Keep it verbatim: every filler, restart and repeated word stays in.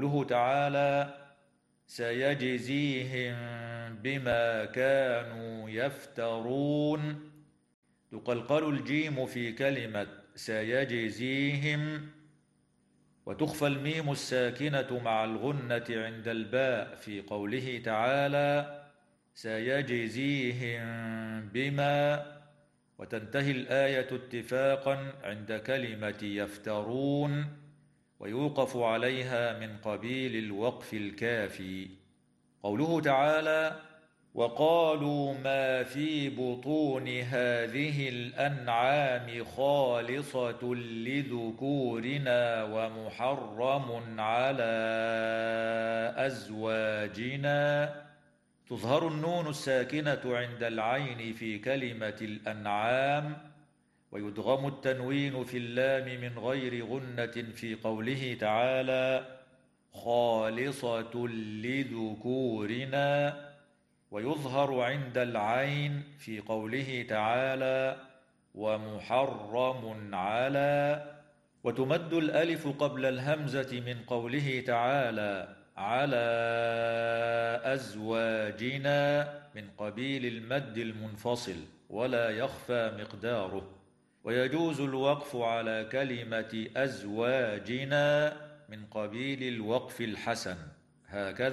قوله تعالى: سيجزيهم بما كانوا يفترون. تقلقل الجيم في كلمة سيجزيهم، وتخفى الميم الساكنة مع الغنة عند الباء في قوله تعالى: سيجزيهم بما، وتنتهي الآية اتفاقا عند كلمة يفترون، ويوقف عليها من قبيل الوقف الكافي. قوله تعالى: وقالوا ما في بطون هذه الأنعام خالصة لذكورنا ومحرم على أزواجنا. تظهر النون الساكنة عند العين في كلمة الأنعام، ويدغم التنوين في اللام من غير غنة في قوله تعالى: خالصة لذكورنا، ويظهر عند العين في قوله تعالى: ومحرم على. وتمد الألف قبل الهمزة من قوله تعالى: على أزواجنا من قبيل المد المنفصل، ولا يخفى مقداره. ويجوز الوقف على كلمة أزواجنا من قبيل الوقف الحسن، هكذا